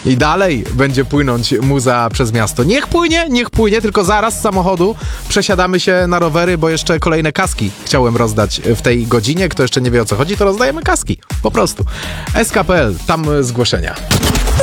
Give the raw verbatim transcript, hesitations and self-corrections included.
i dalej będzie płynąć muza przez miasto. Niech płynie, niech płynie, tylko zaraz z samochodu przesiadamy się na rowery, bo jeszcze kolejne kaski chciałem rozdać w tej godzinie. Kto jeszcze nie wie, o co chodzi, to rozdajemy kaski. Po prostu. S K P L, tam zgłoszenia.